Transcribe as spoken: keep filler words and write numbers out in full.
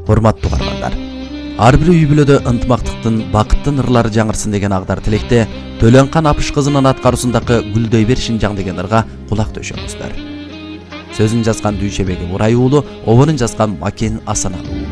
Урматтуу угармандар. Ар бир үй бүлөдө ынтымактыктын, бакыттын ырлары жаңырсын деген агдар тилекте Төлөнкан Апыш кызынын аткаруусундагы Гүлдөй бер Шинжаң деген ырга кулак төшөңүздөр. Сөзүн жазган Дүйшебеги Мурай уулу, обонун жазган Макен Асаналы.